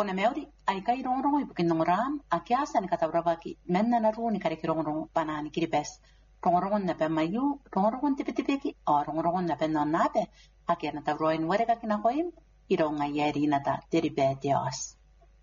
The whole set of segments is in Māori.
Kona meori, ai kai rongo i bukin nongram, a kiasa ni katawrawaki, menna na runi kare ki rongo panani kiripes. Rongo na pe mayu, rongo tipitipiki, o rongo na pe nonape, a kia na tawroin wareka kinakoim, i ronga yeri na ta deripe dios.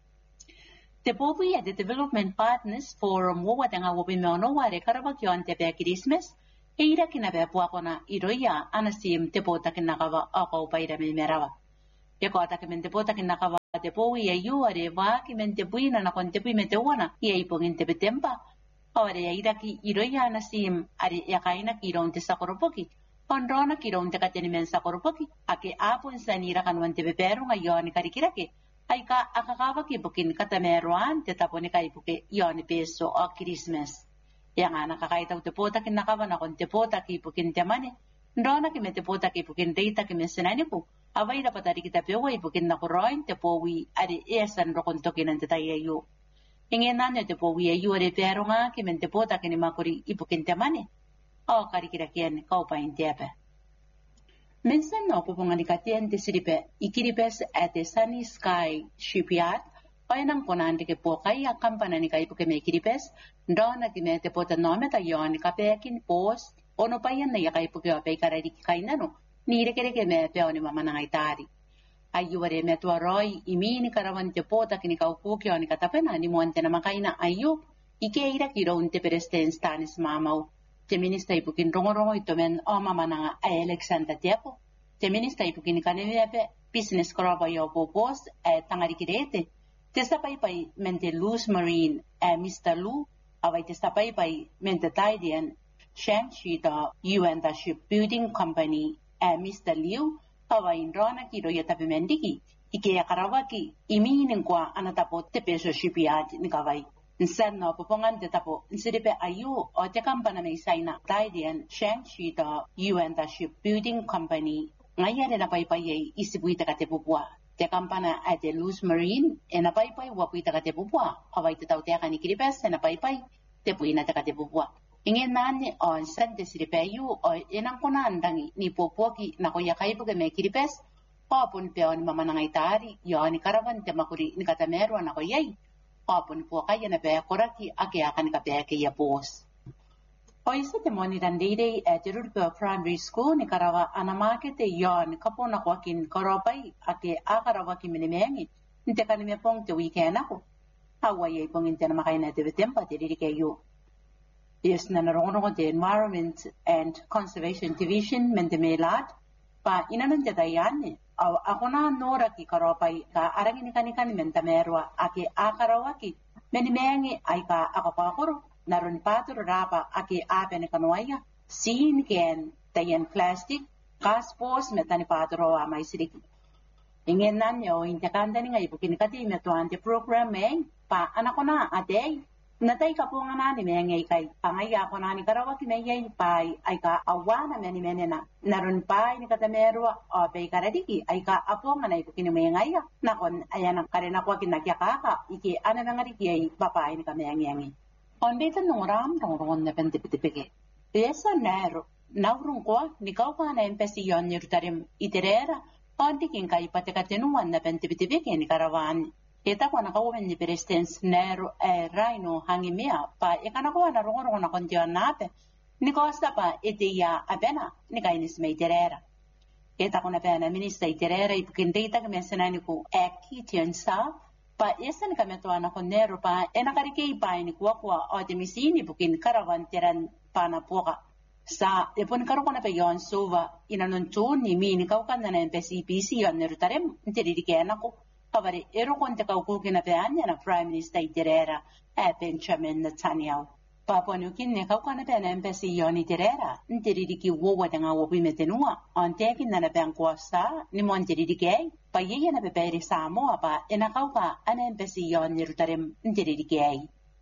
Te popi at the Development Partners Forum wowa tanga wobi meono ware karawaki on te pe Christmas, e ira kina pe puakona iroia anasim te pota kinakawa ako upaira me merawa. Te kota kimen te pota kinakawa te powi e yu are wa kimen te puina na kon te pui me te wana i e ipongin te petempa. Aware e ira ki iroia anasim are yakaina ki ron te sakoropoki, onrona ki ron te kateni men sakoropoki, ake apun sanira kanuan te peperunga yoni karikirake, aika akakawa ki bukin katameruan te taponi kai buke yoni peso o Christmas. Yang anak kakaitaw te pota kinakawa na kon te pota ki bukin te mane, ndona ki me te pota ki bukin reita ki men senaniku, awai dapat dari kita pewa ibukin na kuroin te powi ari esan rokon tokinan te tayayu. Ingin nanya te powi ayu ari perunga ki men te pota ki ni makuri ibukin te mane, o karikira kian kau pain tepe. Minsan no pupungan ikatian te siripe ikiripes at the Sunny Sky Shipyard, o yanang konan de ke pokai a kampana ni kai puke me ikiripes, ndona ki me te pota nome ta yon kapekin post, ono pa yan na yakai puke o peikarari ki kainano, ni rekereke me peo ni mama nangai tari. Ayuare me tua roi imini karawan te pota kini kau puke o ni katapena ni muante na makaina ayu, ike ira ki roun te peresten stanis mamau. Te minista ipukin rongo ito men o mama nanga a Alexander Tepo. Te minista ipukin kanewepe business koroba yo popos tangari kirete. Te sapaipai mente Luz Marine Mr. Lu, awai te sapaipai mente Taidian Shangshi da UN da Shipbuilding Company Mr. Liu, awai inrona ki roya tape mendiki, ike ya karawaki iminin kwa anatapo te peso shipyard ni kawai. Nsen no pupongan te tapo nsiripe ayu o te kampana me isaina Taidian Shangshi da UN da Shipbuilding Company, ngayare na paipai isibuita ka te pupua. Te kampana at the Luz Marine, e na paipai wapuita ka te pupua, awai te tau te akani kiripes, e na paipai te puina te ka te pupua. Ingin nani o nsen te siripeyu o enang konandangi ni popoki na ko yakaipuke me kiripes, o apun peo ni mamanangay tari, yo ni karawan te makuri ni katamerwa na ko yay, o apun po kaya na pea koraki ake akan ka pea kaya pos. O isa te monitan dede at the Rurpeo Primary School ni karawa anamake te yon kapo na kwakin karopay ake akarawaki minimengi, nite kanime pong te weekend ako. Hawaii pong inte na makaina te betempa te ririkeyo. Yes, na narongo the Environment and Conservation Division mentemelad pa inanan te dayane ako na nora ki karopay ka arangin kanikan mentamerwa ake akarawaki menimengi ay ka akapakuro naron patro rapa ake ape ne kanuaya sin ken tayan plastic kaspos metani patro wa may siriki ingen nanyo intakanda ni ngay bukin kati metuan te program pa anako na ate natay ka po nga nani may kay pangaya ko nani karawaki may pay ay ka awana meni menena naron pay ni katamerwa o pay karadiki ay ka apo nga na ipukin may ngaya nakon ayan ang karena ko kinakyakaka iki ana nga riki ay papay ni kamayangi ondita nung rongon na pentipitipike esa nero naurung ko ni kau pa na empesi yon ni rutarim iterera ondikin kay patekatenuan na pentipitipike ni karawan Eta ko nakauwen ni Presidents Nero Rhino hangimia pa ikanako na rongo na kontiyon nape ni kosta pa itiya abena ni kainis may terera. Eta ko na pena Minister terera ipukindita kami sanani ko ekitiyan sa pa isan kami to na Nero pa nakarikay pa ni kuwa o timisini bukin karawan tiran pa na puka. Sa ipon karo ko na pa yon suva inanunchun ni mini kaukan na MPCPC yon nirutarem ntiririkean ako. Kawari ero konte kaukukin na peanya na Prime Minister Terera Benjamin Netanyahu. Papanukin ne kaukan na pena embassy yoni Terera ntiririki wowa nga wobi metenua ontekin na peangkwasa ni montiririke pa yeye na peperi Samoa pa enakauka ana embassy yoni rutarem ntiririke.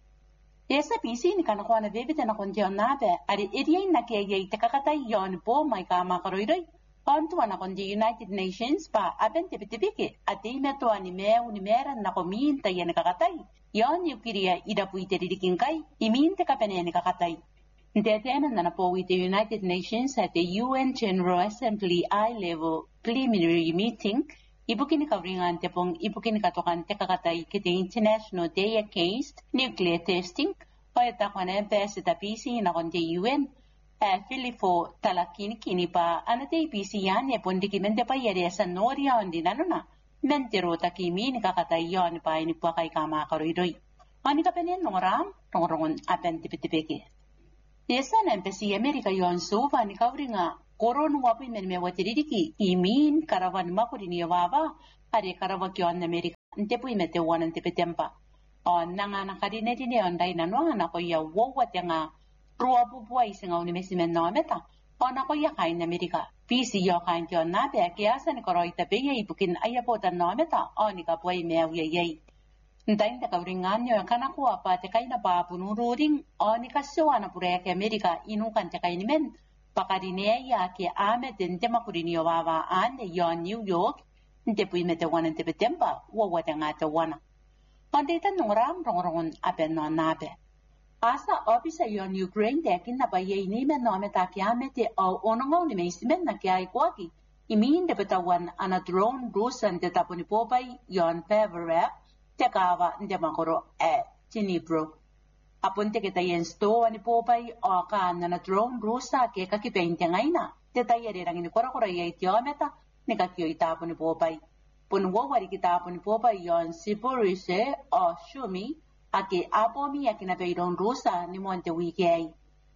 Esa pisi ni kanakwa na bebite na kontiyon nape ari iriay na kaya itakakatay yon po may kamakaroiroy. Kontuan ako di United Nations pa aben tipitipiki at imeto ni meran na kuminta yan nakakatay. Yon yung kiriya idapuy tiririking kay, iminte ka pa niya nakakatay. Ndetenan na po with the United Nations at the UN General Assembly high-level preliminary meeting, Ibukini kauringan te pong ibukini katokan te kakatay kiti International Day Against Nuclear Testing o etakwane pesi tapisi na konti UN Filifo talakini kini pa anate ipisi yan e pondiki mente pa yari sa noria ondi nanuna mentero takimi ni kakatay yon pa ini pa kay kama karoiroy. Ani kapenin nongram rongon apen tipitipiki. Yesa na empesi Amerika yon suva ni kauringa koron wapi men me watiridiki imin karavan makurini wawa are karavakyon Amerika ntepu imete wanan tipitempa. On nanga nakarinedine on dai nano na ko ya wowat nga ruabu buai singa unimesimen no meta. On ako ya kain Amerika. Pisi yo kain kyon na be kiasa ni koroi tabe ya ibukin ayapotan no meta on ka buai mew ye. Ndain ta kauringan yo kana ko apa te kaina pa punururing on ka soana pureke Amerika inukan te kainimen. Pakarine ya ke ame dente makurini wawa ane yo New York ntepu imete wanan tipitempa wowat nga te wana. Pandita nongram rongon apen no nabe. Asa ofisa yon Ukraine dekin na baye ini men no meta kiamete o onongo ni meisimen na kiai kwaki. Imin de betawan ana drone rusan de taponi popay yon Peverep tekawa nde makoro Tinibro. Apun te kita yen sto ani popay o ka na drone rusa ke kakipente ngaina. Te tayere rangini kora ye tiometa ni kakio itaponi popay. Punwo wari kita pun popa yon Sipurise o Shumi ake apomi akina peiron Rusa ni monte wikei.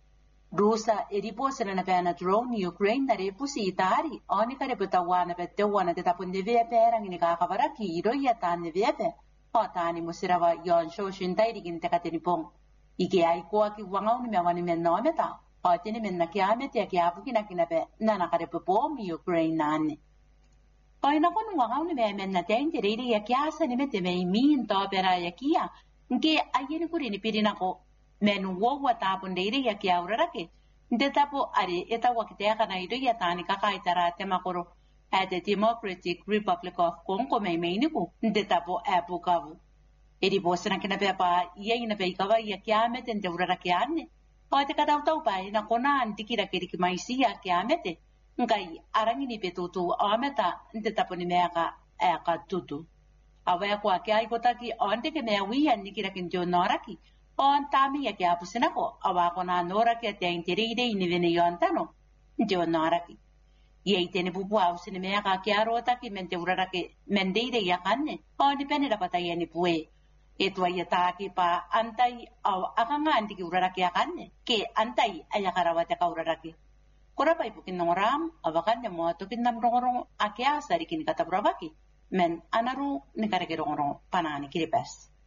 Rusa edipo na pena drone ni Ukraine na repusi itari oni kare putawana pete wana te tapun de vepe rangini kakabaraki iro yatan de vepe o tani musirawa yon shoshin tairi gin tekatenipong. Ike ai koa ki wangaw ni mewani men no meta o tini men na kiamete aki apukina kinape na nakare pupom Ukraine nani. Kaya nakon wangaw ni men na tayong tirili ya kiasa ni mete may min to pera ya kia. Nke ayen ko rin ipirin ako men wawa tapon diri ya kia urarake. Nde tapo ari etawa kitea ka na ito ya tani kakaitara temakoro at the Democratic Republic of Congo may ko. Nde tapo bukavu. Edi bosa na kinapepa iya inapeikawa ya kia mete nde urarake ane. O te kataw-taw pa na kona antikira kirikimay siya kia mete. Ngai arangini petutu ameta nte taponi meaka eka tutu. Awe kwa kia ikotaki onte ke mea wia nikira kinjo noraki. On tami ya kia pusinako awa kona noraki at yung tiride inivene yontano njo noraki. Ye itene bubu ausini meaka kia rotaki mente uraraki mendeide ya kanne. On dipene dapataya ni pue. Ito ay yataki pa antay aw akanga antiki uraraki ya kanne. Ke antay ayakarawate ka uraraki. Kora pa ipukin ng ram, awakan niya mo tukin ng rongorong akya sarikin katabrabaki. Men anaru ni karekirongorong panani kiripes.